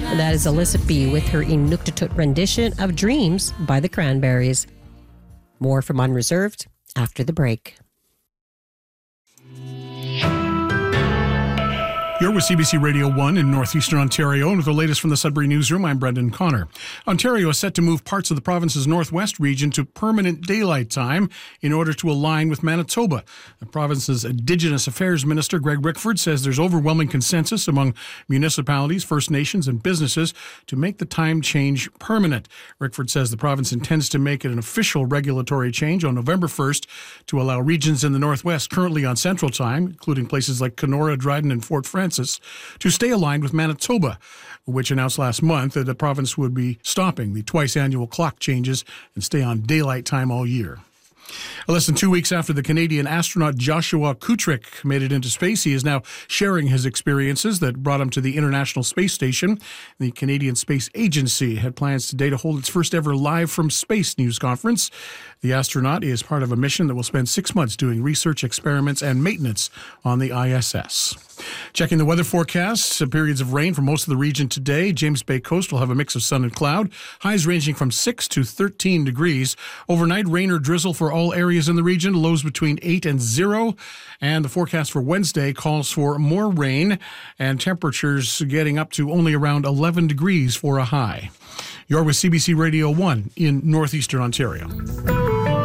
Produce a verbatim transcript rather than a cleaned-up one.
That is Alyssa B. with her Inuktitut rendition of Dreams by the Cranberries. More from Unreserved after the break. You're with C B C Radio one in northeastern Ontario, and with the latest from the Sudbury Newsroom, I'm Brendan Connor. Ontario is set to move parts of the province's northwest region to permanent daylight time in order to align with Manitoba. The province's Indigenous Affairs Minister, Greg Rickford, says there's overwhelming consensus among municipalities, First Nations, and businesses to make the time change permanent. Rickford says the province intends to make it an official regulatory change on November first to allow regions in the northwest currently on Central Time, including places like Kenora, Dryden, and Fort Frances, to stay aligned with Manitoba, which announced last month that the province would be stopping the twice-annual clock changes and stay on daylight time all year. Less than two weeks after the Canadian astronaut Joshua Kutrick made it into space, he is now sharing his experiences that brought him to the International Space Station. The Canadian Space Agency had plans today to hold its first ever live from space news conference. The astronaut is part of a mission that will spend six months doing research, experiments, and maintenance on the I S S. Checking the weather forecast, periods of rain for most of the region today. James Bay Coast will have a mix of sun and cloud. Highs ranging from six to thirteen degrees. Overnight, rain or drizzle for all areas in the region. Lows between eight and zero. And the forecast for Wednesday calls for more rain and temperatures getting up to only around eleven degrees for a high. You're with C B C Radio one in northeastern Ontario.